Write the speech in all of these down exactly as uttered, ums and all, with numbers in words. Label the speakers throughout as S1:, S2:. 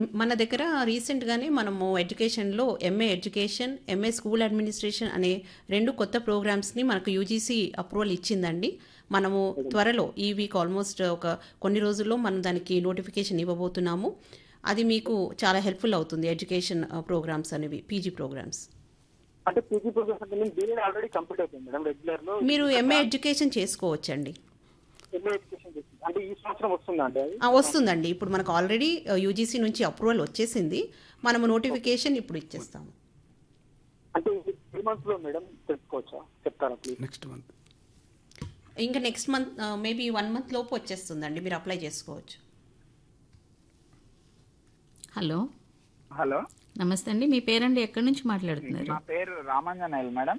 S1: మన దగ్గర రీసెంట్‌గానే మనము ఎడ్యుకేషన్‌లో MA education, MA school administration అనే రెండు కొత్త ప్రోగ్రామ్స్‌ని మనకు యూజీసీ అప్రూవల్ ఇచ్చిందండి. మనము త్వరలో ఈ వీక్ ఆల్మోస్ట్ ఒక కొన్ని రోజుల్లో మనం దానికి నోటిఫికేషన్ ఇవ్వబోతున్నాము. అది మీకు చాలా హెల్ప్‌ఫుల్ అవుతుంది ఎడ్యుకేషన్ ఆహ్, ప్రోగ్రామ్స్ అనేవి పీజీ ప్రోగ్రామ్స్.
S2: అంటే పీజీ ప్రోగ్రామ్స్ అంటే నేను బీఎడ్ ఆల్రెడీ కంప్లీట్ అయిపోయింది మేడం రెగ్యులర్‌లో.
S1: మీరు
S2: ఇంకా
S1: ఎంఏ
S2: బ్రాంచ్
S1: ఎడ్యుకేషన్ చేసుకోవచ్చండి.
S2: ఎంఏ ఎడ్యుకేషన్ చేసింది. అంటే ఈ సంవత్సరం వస్తుందా అండి అది?
S1: ఆ! వస్తుందండి. ఇప్పుడు మనకు ఆల్రెడీ ఆహ్, యూజీసీ నుంచి అప్రూవల్ వచ్చేసింది. మనము
S2: ఓకే.
S1: నోటిఫికేషన్ ఇప్పుడు ఇచ్చేస్తాము.
S2: అంటే ఇది త్రీ మంత్స్‌లో మేడం తెలుసుకోవచ్చా? చెప్తారా ప్లీజ్?
S3: Next month.
S1: ఇంకా నెక్స్ట్ మంత్ ఆహ్, మేబీ ఒక మంత్ లోపు వచ్చేస్తుందండి. మీరు అప్లై చేసుకోవచ్చు.
S4: హలో
S5: హలో,
S4: నమస్తే అండి. మీ పేరండి? ఎక్కడి నుంచి మాట్లాడుతున్నారు?
S5: నా పేరు రామాంజనేయులు మేడం.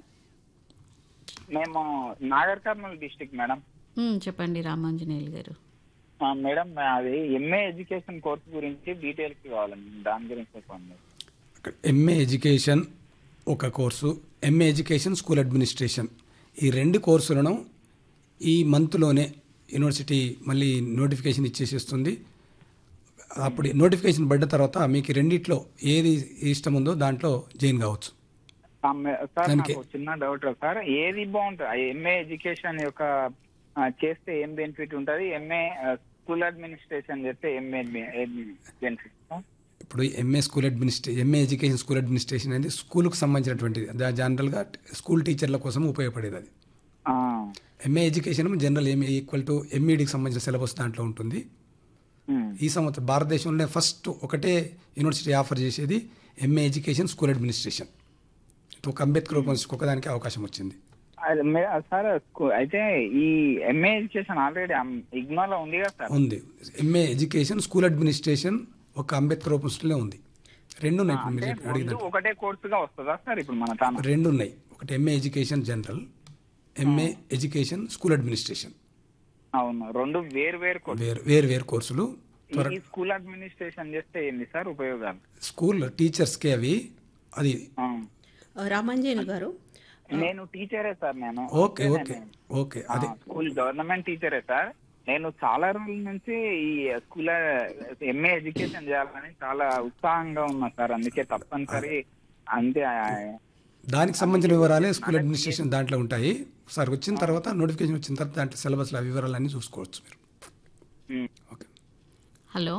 S5: మేము నాగర్ కర్నూలు డిస్టిక్ మేడం.
S4: ఉమ్, చెప్పండి రామాంజనేయులు గారు.
S5: ఆ, మేడం అది ఎంఏ ఎడ్యుకేషన్ కోర్స్ గురించి డీటెయిల్స్ కావాలండి, దాని గురించి చెప్పండి.
S3: ఎంఏ ఎడ్యుకేషన్ ఒక course, MA education school administration, ఈ రెండు కోర్సులను ఈ మంత్లోనే యూనివర్సిటీ మళ్ళీ నోటిఫికేషన్ ఇచ్చేసేస్తుంది. అప్పుడు నోటిఫికేషన్ పడ్డ తర్వాత మీకు రెండిట్లో ఏది ఇష్టం ఉందో దాంట్లో జాయిన్ కావచ్చు.
S5: ఆ, మే- సార్
S3: దానికి
S5: నాకు చిన్న డౌట్ సార్, ఏది బాగుంటుంది ఎంఏ ఎడ్యుకేషన్ యొక్క ఆ, చేస్తే ఏం బెనిఫిట్ ఉంటుంది, ఎంఏ స్కూల్ అడ్మినిస్ట్రేషన్ చేస్తే ఏం బెనిఫిట్ సార్?
S3: ఇప్పుడు MA school అడ్మినిస్ట్రే MA education school administration అనేది స్కూల్కి సంబంధించినటువంటిది. దా- జనరల్గా స్కూల్ టీచర్ల కోసం ఉపయోగపడేది అది.
S5: ఆ,
S3: MA education general MA equal to ఎంఈడికి సంబంధించిన సిలబస్ దాంట్లో ఉంటుంది.
S5: ఉమ్,
S3: ఈ సంవత్సరం భారతదేశంలోనే ఫస్ట్ ఒకటే యూనివర్సిటీ ఆఫర్ చేసేది ఎంఏ ఎడ్యుకేషన్ స్కూల్ అడ్మినిస్ట్రేషన్. ఒక అంబేద్కర్ యూనివర్సిటీకి ఒకదానికి అవకాశం వచ్చింది.
S5: అది మే- సార్ స్కూ- అయితే ఈ ఎంఏ ఎడ్యుకేషన్ ఆల్రెడీ ఇగ్నోలో ఉంది కదా సార్?
S3: ఉంది ఎంఏ ఎడ్యుకేషన్ స్కూల్ అడ్మినిస్ట్రేషన్ ఒక అంబేద్కర్ యూనివర్సిటీలో ఉంది. రెండు ఉన్నాయి. ఇప్పుడు
S5: అంటే
S3: మీరు అడిగిన
S5: రెండు ఒకటే కోర్సుగా వస్తుందా సార్ ఇప్పుడు మన తాను?
S3: రెండు ఉన్నాయి. ఒకటి MA education general, MA education school administration.
S5: అవును, రెండు వేరు వేరు కోర్సు.
S3: వేరు వేరు వేరు కోర్సులు. త్వర
S5: ఈ స్కూల్ అడ్మినిస్ట్రేషన్ చేస్తే ఏంది సార్ ఉపయోగాలు?
S3: స్కూల్ టీచర్స్కి అవి అది
S5: ఆ,
S1: ఆహ్, రామాంజనేయులు గారు
S5: నేను టీచరే సార్. నేను
S3: ఓకే ఓకే ఓకే
S5: ఆ,
S3: అదే
S5: స్కూల్ గవర్నమెంట్ టీచరే సార్. నేను చాలా రోజుల నుంచి ఈ స్కూల్ ఎంఏ ఎడ్యుకేషన్ చేయాలని చాలా ఉత్సాహంగా ఉన్నా సార్. అందుకే తప్పనిసరి అంతే. ఆ,
S3: దానికి సంబంధించిన వివరాలే స్కూల్ అడ్మినిస్ట్రేషన్ దాంట్లో ఉంటాయి. సార్ వచ్చిన తర్వాత నోటిఫికేషన్ వచ్చిన తర్వాత దాంట్లో సిలబస్లో ఆ వివరాలన్నీ చూసుకోవచ్చు మీరు.
S5: ఉమ్.
S3: ఓకే.
S4: హలో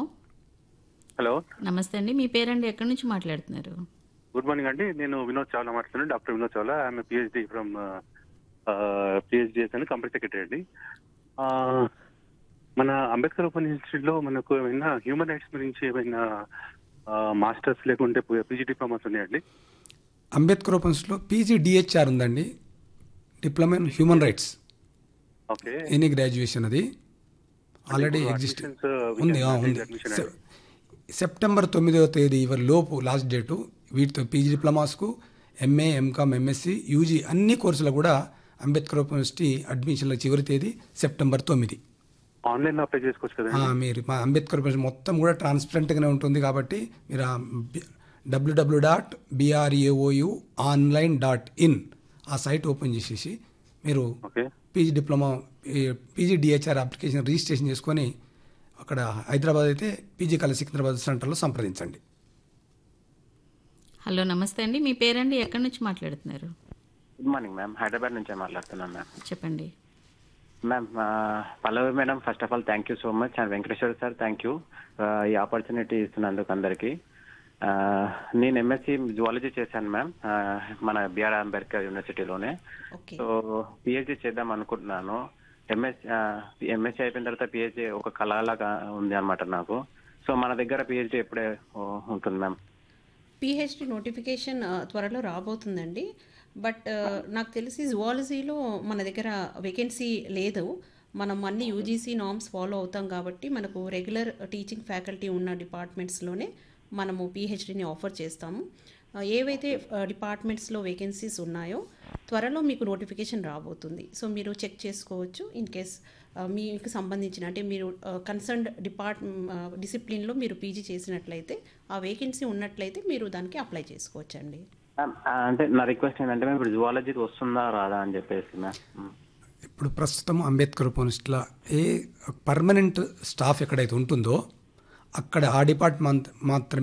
S6: హలో,
S4: నమస్తే అండి. మీ పేరండి? ఎక్కడి నుంచి మాట్లాడుతున్నారు?
S6: గుడ్ మార్నింగ్ అండి. నేను వినోద్ చావ్లా మాట్లాడుతున్నాను. Doctor Vinod Chawla. I'm PhD from పిహెచ్డిఎస్ అని కంపెనీ సెక్రటరీ అండి. ఆ, మన అంబేద్కర్ ఓపెన్ ఇన్స్టిట్యూట్లో మనకు ఏమైనా హ్యూమన్ రైట్స్ గురించి ఏమైనా మాస్టర్స్ లేకుంటే పీజీ డిప్లొమాస్ ఉన్నాయండి?
S3: అంబేద్కర్ ఓపెన్స్లో పీజీ డిహెచ్ఆర్ ఉందండి, diploma in human rights.
S6: Okay.
S3: Any graduation అది ఆల్రెడీ
S6: ఇప్పుడు
S3: ఎగ్జిస్ట్
S6: admissions, we
S3: ఉంది.
S6: can
S3: ఆ,
S6: take
S3: ఉంది.
S6: admission
S3: సె-
S6: అండి.
S3: సెప్టెంబర్ తొమ్మిదవ తేదీ ఇవర్ లోపు లాస్ట్ డేటు. వీటితో PG డిప్లొమాస్కు MA, MCom, MSc, UG అన్ని కోర్సులు కూడా అంబేద్కర్ ఓపెన్ యూనివర్సిటీ అడ్మిషన్ల చివరి తేదీ సెప్టెంబర్ తొమ్మిది.
S6: ఆన్లైన్ అప్లై చేసుకోవచ్చు
S3: ఆ,
S6: కదండి?
S3: మీరు మా అంబేద్కర్ యూనివర్సిటీ మొత్తం కూడా ట్రాన్స్పరెంట్గానే ఉంటుంది కాబట్టి మీరు W W dot BRAOU online dot in ఆ సైట్ ఓపెన్ చేసేసి మీరు
S6: okay.
S3: PG diploma PG DHR application registration చేసుకొని అక్కడ హైదరాబాద్ అయితే పీజీ కళ సికింద్రాబాద్ సెంటర్లో సంప్రదించండి.
S4: హలో నమస్తే అండి. మీ పేరండి? ఎక్కడి నుంచి మాట్లాడుతున్నారు?
S7: గుడ్ మార్నింగ్ మ్యామ్, హైదరాబాద్ నుంచి మాట్లాడుతున్నాను మ్యామ్.
S4: చెప్పండి.
S7: మ్యామ్ ఆ, పల్లవి madam, first of all thank you so much. And Venkateswara sir thank you ఈ ఆపర్చునిటీ ఇస్తున్నందుకు అందరికీ. ఆ, నేను ఎంఎస్సి జువాలజీ చేశాను మ్యామ్, ఆ, మన BR Ambedkar యూనివర్సిటీలోనే.
S1: Okay.
S7: So PhD చేద్దాం అనుకుంటున్నాను. ఎంఎస్ ఎంఎస్సి అయిపోయిన తర్వాత పిహెచ్డి ఒక కళలాగా ఉంది అనమాట నాకు. సో మన దగ్గర పిహెచ్డి ఎప్పుడే ఓ, ఉంటుంది మ్యామ్?
S1: పీహెచ్డీ నోటిఫికేషన్ ఆహ్, త్వరలో రాబోతుందండి. బట్ ఆహ్, నాకు తెలిసి జువాలజీలో మన దగ్గర వేకెన్సీ లేదు. మనం అన్ని యూజీసీ నార్మ్స్ ఫాలో అవుతాం కాబట్టి మనకు రెగ్యులర్ టీచింగ్ ఫ్యాకల్టీ ఉన్న డిపార్ట్మెంట్స్లోనే మనము పీహెచ్డీని ఆఫర్ చేస్తాము. ఆ, ఏవైతే డిపార్ట్మెంట్స్లో వేకెన్సీస్ ఉన్నాయో త్వరలో మీకు నోటిఫికేషన్ రాబోతుంది. సో మీరు చెక్ చేసుకోవచ్చు. ఇన్ కేస్ మీకు సంబంధించిన అంటే మీరు కన్సర్న్డ్ డిపార్ట్ డిసిప్లిన్లో మీరు పీజీ చేసినట్లయితే ఆ వేకెన్సీ ఉన్నట్లయితే మీరు దానికి అప్లై చేసుకోవచ్చండి.
S7: మ్యామ్, ఆ, అంటే నా రిక్వెస్ట్ ఏంటంటే మ్యామ్, ఇప్పుడు జువాలజీ వస్తుందా రాదా అని చెప్పేసి మ్యామ్.
S3: ఇప్పుడు ప్రస్తుతం అంబేద్కర్ యూనివర్సిటీలో ఏ పర్మనెంట్ స్టాఫ్ ఎక్కడైతే ఉంటుందో అక్కడ ఆ డిపార్ట్మెంట్ మాత్రమే